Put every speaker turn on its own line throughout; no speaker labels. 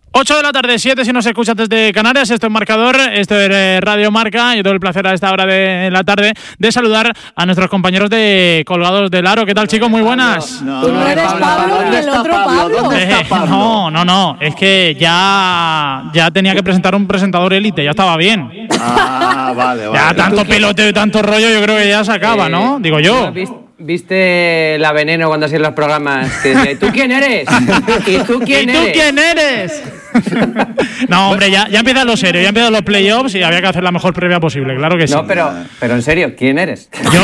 8 de la tarde, 7 si nos escuchas desde Canarias. Esto es Marcador, esto es Radio Marca. Yo tengo el placer a esta hora de la tarde de saludar a nuestros compañeros de Colgados del Aro. ¿Qué tal, chicos? Muy buenas.
Tú no eres Pablo ni el otro Pablo.
¿Dónde está Pablo?
No. Es que ya tenía que presentar un presentador élite. Ya estaba bien.
Vale.
Ya tanto peloteo y tanto rollo, yo creo que ya se acaba, ¿no? Digo yo.
¿Viste la Veneno cuando hacían los programas? Que decía, ¿y tú quién eres? ¿Y tú quién eres?
No, hombre, ya empiezan los serios, ya empiezan los playoffs y había que hacer la mejor previa posible, claro que sí.
No, pero en serio, ¿quién eres?
¿Yo?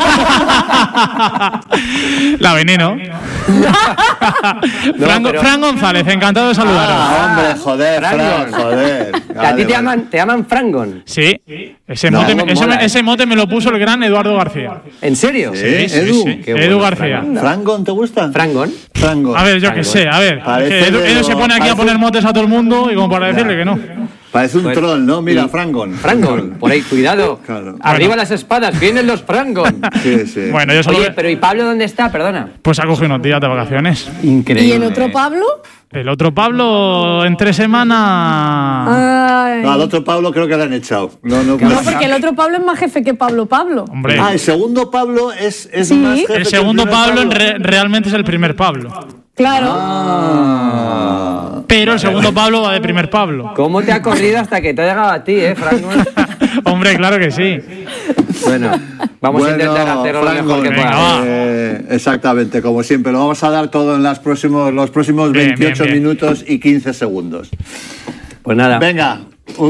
La Veneno. Fran González, encantado de saludaros.
Hombre, joder, Fran, joder.
A ti te llaman Frangon.
Sí, ese mote me lo puso el gran Eduardo García.
¿En serio?
Sí,
Edu
bueno,
García.
¿Frangon te gusta?
Frangon.
A ver, yo qué sé, Edu se pone aquí a poner motes a todo el mundo y como para decirle que no.
Parece un troll, ¿no? Mira, Frangon.
Frangon, por ahí, cuidado.
Claro.
Arriba las espadas, vienen los Frangon.
Sí.
Bueno, yo solo...
Oye, pero ¿y Pablo dónde está? Perdona.
Pues ha cogido unos días de vacaciones.
Increíble.
¿Y el otro Pablo?
El otro Pablo, en 3 semanas...
Ay.
No, al otro Pablo creo que le han echado.
No, porque el otro Pablo es más jefe que Pablo.
Hombre.
El segundo Pablo es
Sí.
más jefe.
El segundo Pablo realmente es el primer Pablo.
Claro.
Pero el segundo Pablo va de primer Pablo.
¿Cómo te ha corrido hasta que te ha llegado a ti, Frangon?
Hombre, claro que sí.
Bueno, vamos a intentar hacerlo lo mejor que
venga,
podamos.
Exactamente, como siempre. Lo vamos a dar todo en los próximos 28
bien.
minutos y 15 segundos.
Pues nada.
Venga,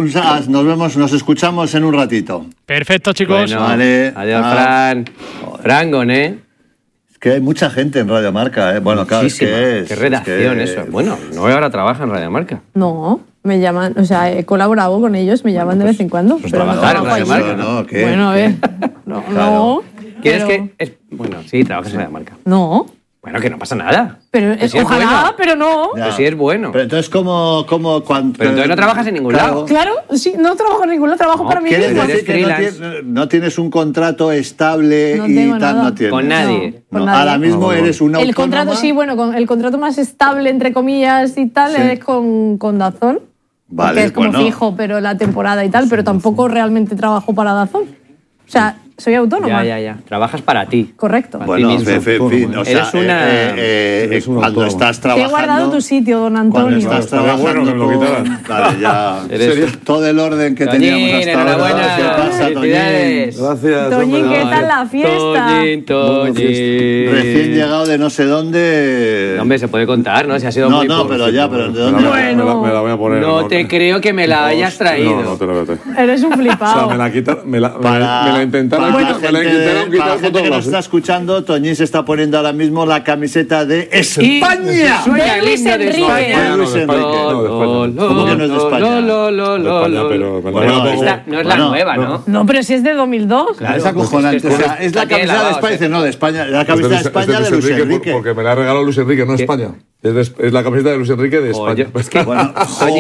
nos escuchamos en un ratito.
Perfecto, chicos.
Bueno,
Vale.
adiós, Fran. Frangon,
Es que hay mucha gente en Radio Marca, ¿eh? Bueno, claro,
Muchísima.
es que
Qué redacción eso. Bueno, no ahora trabaja en Radio Marca.
No, me llaman, o sea, he colaborado con ellos, me llaman de vez en cuando.
Pues
pero no
trabajar en
trabajo
Radio
allí.
Marca,
¿no? ¿Qué?
Bueno, a ver. No,
Claro.
no.
¿Quieres
pero-
que...? Bueno, sí, trabajas en Radio Marca.
No,
Bueno, que no pasa nada.
pero
Que sí es
ojalá,
bueno.
pero no.
Ya.
Pero sí es bueno.
Pero entonces, ¿cómo cuando...
Pero entonces no trabajas en ningún lado.
Claro, sí, no trabajo en ningún lado, trabajo para mí
¿Quieres
misma.
decir que
freelance.
no tienes un contrato estable
No
y
tengo
tal?
nada.
No tienes.
Con nadie.
Con
No,
nadie.
ahora mismo eres un
El contrato, sí, bueno, el contrato más estable, entre comillas, y tal,
Sí.
es con Dazón.
Vale,
porque es como
bueno.
fijo, pero la temporada y tal, pero tampoco realmente trabajo para Dazón. O sea, soy autónoma.
Ya. Trabajas para ti.
Correcto.
Bueno,
mismo.
en fin, o sea,
Eres
cuando estás
Te he
trabajando...
guardado tu sitio, don
Cuando
Antonio.
estás trabajando Vale, ya.
Eres-
Todo el orden que
Toñín,
teníamos hasta
enhorabuena.
ahora. ¿Qué pasa, Toñín?
Felicidades.
Gracias.
Toñín,
hombre.
¿qué tal la fiesta?
Toñín.
Recién llegado de no sé dónde...
No, hombre, se puede contar, ¿no? Si ha sido
No,
muy
no,
poco.
pero ya, pero ¿de
Me la,
dónde?
Bueno.
me la voy a poner.
No te creo que me la hayas traído.
No te lo vete.
Eres un
O sea,
flipado.
me la quita, me la
Para
intentaron
la
quitar, me la
gente-
intentaron
para
quitar
la gente que nos
fotógrafos.
está escuchando, Toñín se está poniendo ahora mismo la camiseta de
Y
España.
suena
De
el
Luis
himno de
Enrique.
España.
Luis Enrique.
No, de España.
¿Cómo que no es de España?
Lo,
De España, pero me la
Bueno,
pongo-
no es la
Bueno,
nueva, ¿no?
No, pero si es de 2002.
Es acojonante. O sea, es la
Está bien
camiseta de
lavado,
España.
sí.
Dice, no, de España. La
Es
camiseta de
es
España de Luis Enrique.
Porque me la ha regalado Luis Enrique, no
¿Qué?
España. Es la camiseta de Luis Enrique de España.
Oye, es que-
Bueno,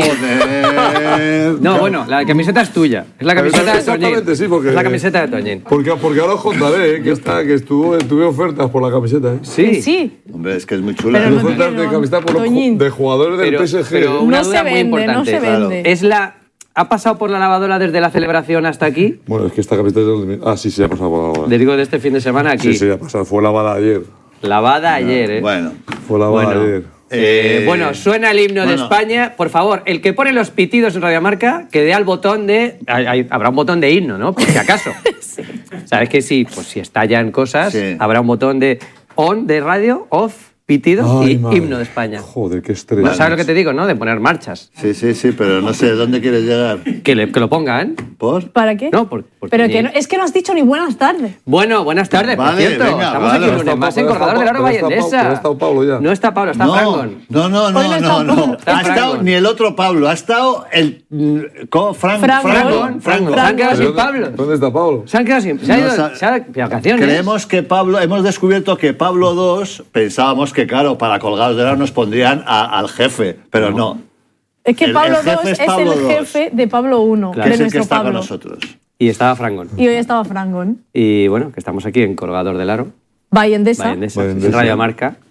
joder.
No, bueno, la camiseta es tuya. Es la camiseta de Toñín.
Exactamente, sí, porque...
Es la camiseta de Toñín.
Porque ahora os contaré que tuve ofertas por la camiseta.
Sí.
Sí.
Hombre, es que es muy chula.
Pero
Tuve
no
ofertas
quiero,
de camiseta por
Toñín.
de jugadores del
Pero-
PSG.
pero- Una
No
duda
se
muy
vende, no
importante,
se
claro.
vende.
Es la... ¿Ha pasado por la lavadora desde la celebración hasta aquí?
Bueno, es que esta camiseta es del... Ah, sí, ha pasado por la lavada.
Le digo de este fin de semana aquí.
Sí, ha pasado. Fue lavada ayer.
Lavada ayer, ¿eh?
Bueno.
Fue lavada
Bueno.
ayer.
Bueno, suena el himno de
bueno.
España. Por favor, el que pone los pitidos en Radio Marca, que dé al botón de... habrá un botón de himno, ¿no? Por si acaso. ¿Sabes que sí? Pues si estallan cosas,
Sí.
habrá un botón de on de radio, off, pitidos
Ay,
y
madre.
himno de España.
Joder, qué estrés.
Bueno, ¿sabes lo que te digo, no? De poner marchas.
Sí, pero no sé dónde quieres llegar.
Que lo pongan.
¿Por?
¿Para qué?
No, por
Pero
Toñín.
que no, es que no has dicho ni buenas tardes.
Bueno, buenas tardes, por
Vale,
cierto.
venga,
Estamos
vale.
aquí un lunes más en Corredor del Aro
Pero está
Vallendesa.
estado Pablo ya.
No está Pablo, está
No,
Frangon.
no.
Hoy no está Pablo.
Está
Ha estado
Frangon.
ni el otro Pablo, ha estado el...
Frangon.
Frangon. Se han quedado sin Pablo.
¿Dónde está Pablo?
Se han quedado sin... Se ha ido
No,
se ha de vacaciones.
Creemos que Pablo, hemos descubierto que Pablo II, pensábamos que, claro, para Colgados de Aro nos pondrían al jefe, pero no.
Es que
El
Pablo
jefe
II
es
es
Pablo
el
II.
jefe de Pablo I,
Claro.
de
Es el que
nuestro
está con
Pablo.
nosotros.
Y estaba Frangon.
Y hoy estaba Frangon.
Y bueno, que estamos aquí en Colgador del Aro.
Vallendesa.
Vallendesa,
Vallendesa.
en Radio Marca.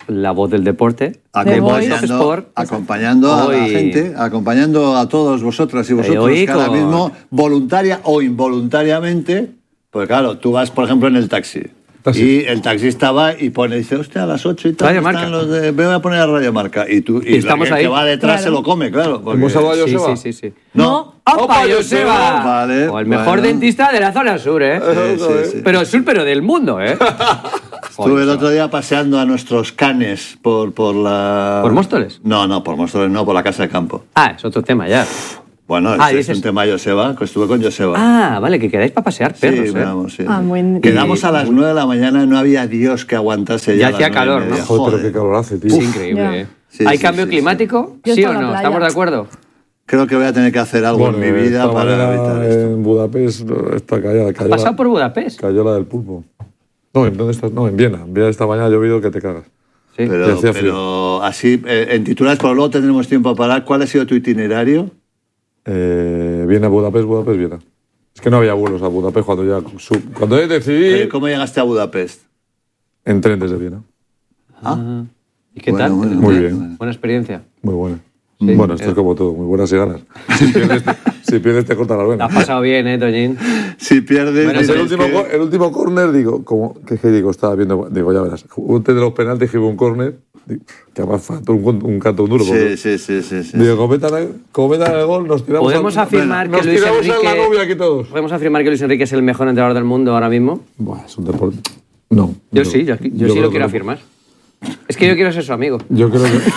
la voz del deporte.
Acompañando a la gente, acompañando a todos vosotras y vosotros que ahora mismo, voluntaria o involuntariamente, porque claro, tú vas, por ejemplo, en el taxi. Y el taxista va y dice, hostia, a las 8 y tal, están los de... Voy a poner a Radio Marca. Y
estamos
que va detrás se lo come, claro. Porque...
¿Hemos hablado de Joseba?
Sí.
No.
¡Opa, Joseba!
Vale.
O el mejor dentista de la zona sur, ¿eh?
Sí.
Pero sur, pero del mundo, ¿eh?
Estuve el otro día paseando a nuestros canes por la...
¿Por Móstoles?
No, por Móstoles no, por la Casa de Campo.
Es otro tema ya.
Bueno, es un tema Joseba, que estuve con Joseba.
Vale, que quedáis para pasear perros,
sí.
Muy...
Quedamos a las 9 de la mañana, no había Dios que aguantase ya.
Ya hacía calor, ¿no?
Joder, pero qué calor hace, tío.
Es increíble, ¿eh? ¿Hay cambio climático?
Yo
¿Sí o
estoy en la
no?
playa.
¿Estamos de acuerdo?
Creo que voy a tener que hacer algo en mi vida para evitar esto.
En Budapest está cayó
¿Has pasado por Budapest?
Cayó la del pulpo. No, ¿en dónde estás? No, en Viena. En Viena esta mañana ha llovido que te cagas.
Sí.
Pero así, en titulares, pero luego tendremos tiempo para parar. ¿Cuál ha sido tu itinerario?
Viena, Budapest, Viena. Es que no había vuelos a Budapest cuando decidí...
¿Cómo llegaste a Budapest?
En tren desde Viena.
¿Y qué tal?
Muy bien.
Buena experiencia.
Muy buena. Sí, bueno, esto es como todo, muy buenas y ganas. Si pierdes te corta la
Te
vena.
has pasado bien, Toñín.
Si pierdes...
Bueno,
el último córner, estaba viendo, ya verás, antes de los penaltis que hubo un córner, que además faltó un canto duro.
Sí.
Digo, como metan el gol, nos tiramos
¿Podemos afirmar que
nos
Luis
tiramos
Enrique...
a la nubia aquí todos.
¿Podemos afirmar que Luis Enrique es el mejor entrenador del mundo ahora mismo?
Buah, es un deporte... No.
Yo sí lo quiero afirmar. Es que yo quiero ser su amigo.
Yo creo que...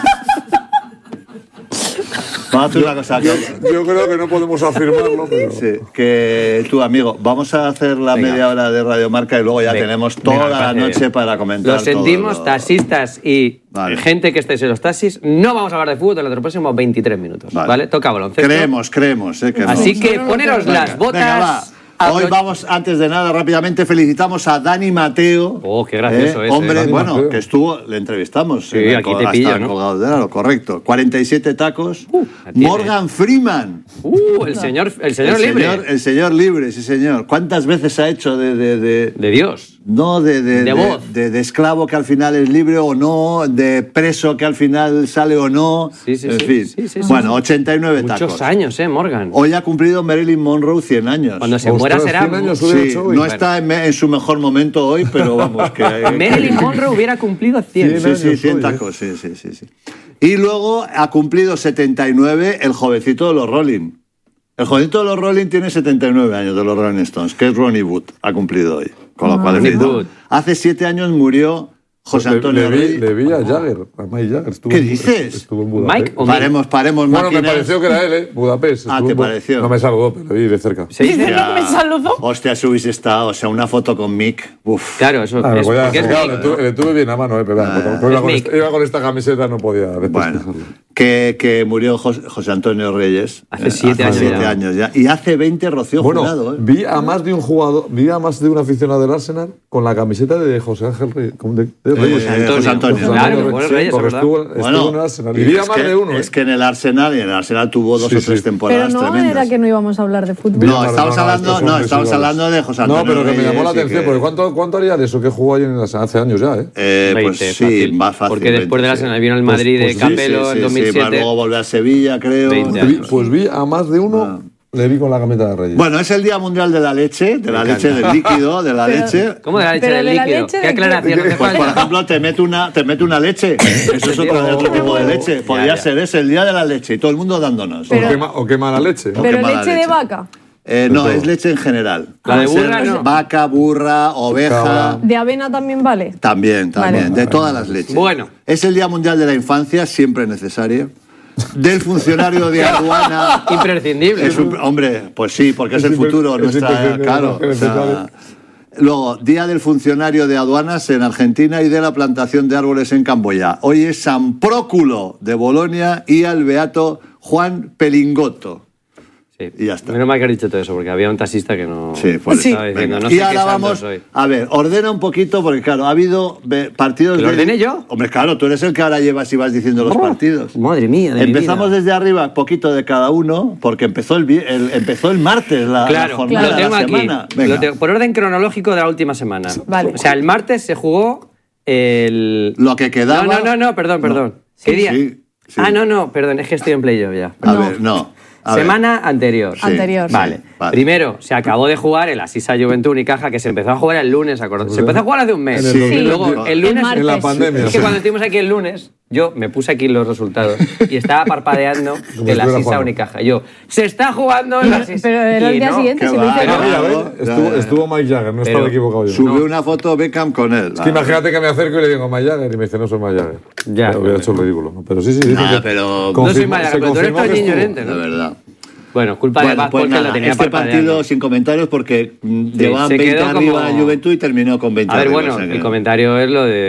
Vamos a hacer una cosa.
Yo creo que no podemos afirmarlo, pero...
Sí, que tu amigo, vamos a hacer la media hora de Radio Marca y luego ya tenemos toda la noche para comentar.
Lo sentimos, taxistas y gente que estéis en los taxis, no vamos a hablar de fútbol durante los próximos 23 minutos, ¿vale? Toca baloncesto.
Creemos, que
Así que poneros las botas...
Venga, va. Hoy vamos, antes de nada, rápidamente felicitamos a Dani Mateo.
Qué gracioso es.
Hombre,
Dani
bueno,
Mateo.
Que estuvo, le entrevistamos.
Sí, aquí te pillo, ¿no?
Colgados de Aro, correcto. 47 tacos. Morgan Freeman.
El señor libre.
El señor libre, sí señor. ¿Cuántas veces ha hecho de
Dios?
No,
De voz.
de esclavo que al final es libre o no, de preso que al final sale o no.
Sí.
En fin.
Sí.
Bueno, 89 tacos.
Muchos años, Morgan.
Hoy ha cumplido Marilyn Monroe 100 años.
Cuando se muera será...
100 años
Sí,
hubiera hecho hoy.
no está en su mejor momento hoy, pero vamos, que...
Marilyn Monroe hubiera cumplido 100.
Sí, 100 tacos, sí. Y luego ha cumplido 79 el jovencito de los Rolling. El jovencito de los Rolling tiene 79 años, de los Rolling Stones, que es Ronnie Wood, ha cumplido hoy. Con lo cual,
Ronnie Wood.
Hace 7 años murió José Antonio Reyes.
Le vi a Jagger, a Mike Jagger.
¿Qué dices?
Estuvo en Budapest.
Mike o
Paremos,
Bueno, me
máquinas.
pareció que era él, Budapest.
¿te pareció?
No me saludó, pero le vi de cerca.
Se dice-
Dice que me saludó.
Hostia, si hubiese estado, o sea, una foto con Mick. Uf.
Claro, eso
Ah,
es
voy a
porque es
claro,
Mick.
le tuve bien a mano, pero
Mick.
iba con esta camiseta, no podía
Bueno,
despistarlo.
que murió José Antonio Reyes.
Hace 7 años
Hace 7
ya.
años ya. Y hace 20 Rocío
Bueno,
Jurado.
vi a más de un jugador, vi a más de un aficionado del Arsenal con la camiseta de José Ángel Reyes. De Reyes.
José Antonio.
Claro, que fue Reyes,
porque
es verdad.
estuvo en el Arsenal. Y vi a
es
más
que,
de uno.
Es que en el Arsenal tuvo 2
Sí,
o 3
sí.
temporadas
Pero no
tremendas.
era que no íbamos a hablar de fútbol.
No, estamos
estos
hablando de José Antonio
No, pero que me
Reyes
llamó la
y
atención,
que-
porque ¿cuánto haría de eso que jugó ahí en el Arsenal? Hace años ya, ¿eh?
Pues
20,
sí,
fácil.
más fácil.
Porque después del
20,
Arsenal vino el Madrid de
sí,
Capello en
Sí,
2007.
luego volvió a Sevilla, creo.
20 años.
Pues vi a más de uno, le vi con la camiseta de Reyes.
Bueno, es el Día Mundial de la Leche, del líquido, de la leche.
¿Cómo de la leche
Pero
del
de la
líquido?
leche
¿Qué
de
aclaración hace
Pues, por
falta?
ejemplo, te mete una leche. Eso es otro tipo de leche. Podría
ya.
ser ese, el Día de la Leche, y todo el mundo dándonos.
Pero-
o qué mala leche. ¿no?
Pero
qué mala
leche de
leche.
vaca.
No, es leche en general.
La de
Puede ser
burra, no.
Vaca, burra, oveja.
Cabra.
De avena también vale.
También,
Vale.
de todas las leches.
Bueno.
Es el Día Mundial de la Infancia, siempre necesario. Del funcionario de aduana.
Imprescindible.
Hombre, pues sí, porque es el futuro.
es
Nuestra,
imprescindible,
claro.
es necesario.
Luego, Día del Funcionario de Aduanas en Argentina y de la plantación de árboles en Camboya. Hoy es San Próculo de Bolonia y al beato Juan Pelingotto.
Sí.
Y ya está.
Menos mal que has dicho todo eso, porque había un taxista que no...
Sí, pues
Sí.
Estaba diciendo, no
y
sé
ahora
qué santo
vamos,
soy.
a ver, ordena un poquito, porque claro, ha habido partidos...
¿Que lo ordene yo?
Hombre, claro, tú eres el que ahora llevas y vas diciendo los partidos.
Madre mía, de mi
Empezamos
vida.
desde arriba, poquito de cada uno, porque empezó el martes la
Claro,
jornada
lo
de
tengo
la
aquí.
semana. Venga.
Por orden cronológico de la última semana.
Vale.
O sea, el martes se jugó
Lo que quedaba...
No, perdón. ¿Qué día?
Sí.
No, perdón, es que estoy en playoff ya.
A ver, no.
Semana anterior.
Sí.
Anterior.
Vale. Primero, se acabó de jugar el Asisa Juventud Unicaja, que se empezó a jugar el lunes, ¿acordás? Se empezó a jugar hace un mes.
Sí.
Luego, el lunes...
martes.
En la pandemia.
Es que cuando estuvimos aquí el lunes, yo me puse aquí los resultados y estaba parpadeando el Asisa Unicaja. Yo, se está jugando el Asisa.
Pero era el día siguiente, si lo hice yo.
Mira, estuvo Mike Jagger, no estaba equivocado yo.
Subió una foto Beckham con él.
Es que imagínate que me acerco y le digo Mike Jagger y me dice, no soy Mike Jagger.
Ya.
Hubiera hecho el ridículo. ¿No? Pero sí.
Pero...
No soy Mike Jagger, pero tú eres tan niñorente,
De
¿no?
verdad.
Bueno, culpa de Paz porque lo tenía
este
parpadeando.
partido sin comentarios porque llevaban
se
20
quedó
arriba
como-
Juventud y terminó con 20
A ver,
arriba.
bueno,
o sea que-
mi comentario es lo de